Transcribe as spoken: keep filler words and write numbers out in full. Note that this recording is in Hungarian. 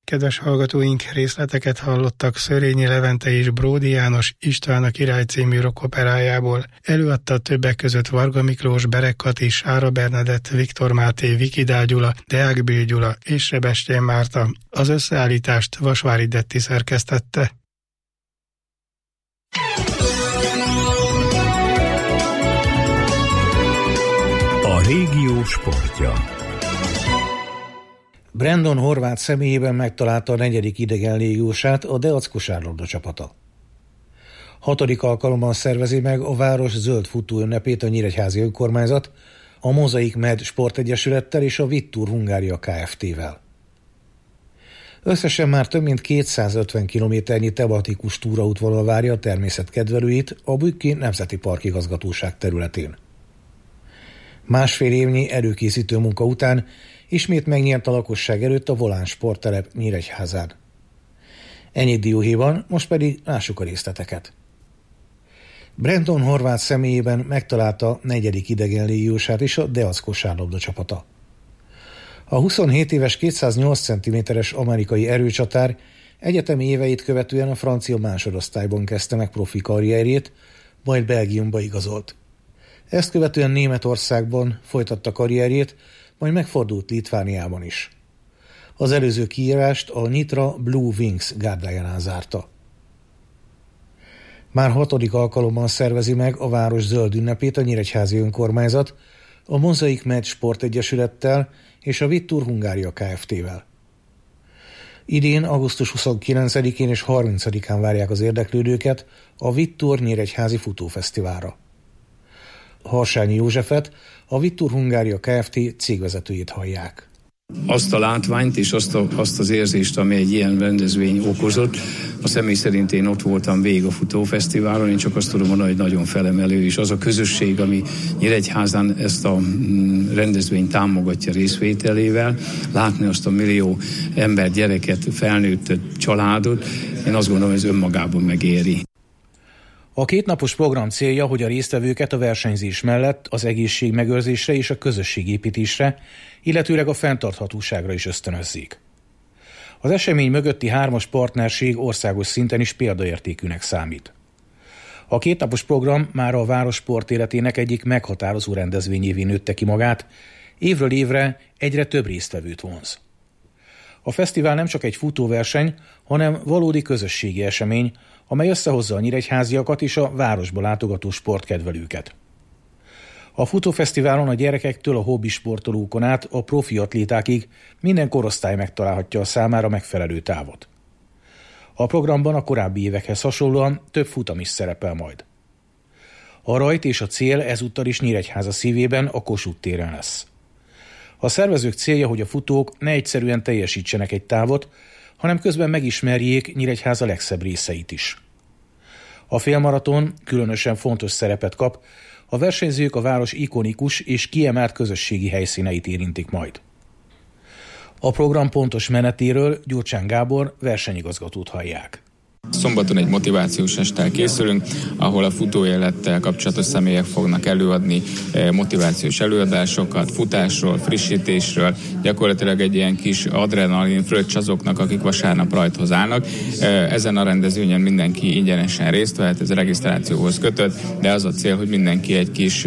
Kedves hallgatóink, részleteket hallottak Szörényi Levente és Bródi János István a király című rockoperájából. Előadta többek között Varga Miklós, Berek Kati, Sára Bernadett, Viktor Máté, Vikidál Gyula, Deák B. Gyula és Sebestyén Márta. Az összeállítást Vasvári Detti szerkesztette. A régió sportja. Brandon Horváth személyében megtalálta a negyedik idegen légiósát a Deac kosárlabda csapata. Hatodik alkalommal szervezi meg a város zöld futó ünnepét a nyíregyházi önkormányzat, a Mozaik Med Sportegyesülettel és a Vittur Hungária Kft-vel. Összesen már több mint kétszázötven kilométernyi tematikus túraútvonal várja a természetkedvelőit a Bükki Nemzeti Park igazgatóság területén. Másfél évnyi előkészítő munka után ismét megnyert a lakosság előtt a Volán sporttelep Nyíregyházán. Ennyit dióhéjban, most pedig lássuk a részleteket. Brandon Horváth személyében megtalálta negyedik idegen légiósát is a Deac kosárlabda csapata. A huszonhét éves kétszáznyolc centiméteres amerikai erőcsatár egyetemi éveit követően a francia másodosztályban kezdte meg profi karrierjét, majd Belgiumba igazolt. Ezt követően Németországban folytatta karrierjét, majd megfordult Litvániában is. Az előző kiírást a Nitra Blue Wings gárdájánál zárta. Már hatodik alkalommal szervezi meg a város zöld ünnepét a nyíregyházi önkormányzat, a Mozaik Med Sportegyesülettel és a Vittur Hungária Kft-vel. Idén augusztus huszonkilencedikén és harmincadikán várják az érdeklődőket a Vittur Nyíregyházi Futófesztiválra. Harsányi Józsefet, a Vittur Hungária Kft. Cégvezetőjét hallják. Azt a látványt és azt, a, azt az érzést, ami egy ilyen rendezvény okozott, a személy szerint én ott voltam végig a futófesztiválon, én csak azt tudom mondani, hogy nagyon felemelő, és az a közösség, ami Nyíregyházán ezt a rendezvényt támogatja részvételével, látni azt a millió ember, gyereket, felnőtt családot, én azt gondolom, hogy ez önmagában megéri. A kétnapos program célja, hogy a résztvevőket a versenyzés mellett az egészség megőrzésre és a közösségépítésre, illetőleg a fenntarthatóságra is ösztönözzék. Az esemény mögötti hármas partnerség országos szinten is példaértékűnek számít. A kétnapos program már a város sportéletének egyik meghatározó rendezvényévé nőtte ki magát, évről évre egyre több résztvevőt vonz. A fesztivál nem csak egy futóverseny, hanem valódi közösségi esemény, amely összehozza a nyíregyháziakat és a városba látogató sportkedvelőket. A futófesztiválon a gyerekektől a hobbi sportolókon át a profi atlétákig minden korosztály megtalálhatja a számára megfelelő távot. A programban a korábbi évekhez hasonlóan több futam is szerepel majd. A rajt és a cél ezúttal is Nyíregyháza szívében, a Kossuth téren lesz. A szervezők célja, hogy a futók ne egyszerűen teljesítsenek egy távot, hanem közben megismerjék Nyíregyháza legszebb részeit is. A félmaraton különösen fontos szerepet kap, a versenyzők a város ikonikus és kiemelt közösségi helyszíneit érintik majd. A program pontos menetéről Gyurcsán Gábor versenyigazgatót hallják. Szombaton egy motivációs esttel készülünk, ahol a futóélettel kapcsolatos személyek fognak előadni motivációs előadásokat, futásról, frissítésről, gyakorlatilag egy ilyen kis adrenalin fröccs azoknak, akik vasárnap rajthoz állnak. Ezen a rendezvényen mindenki ingyenesen részt vehet, ez a regisztrációhoz kötött, de az a cél, hogy mindenki egy kis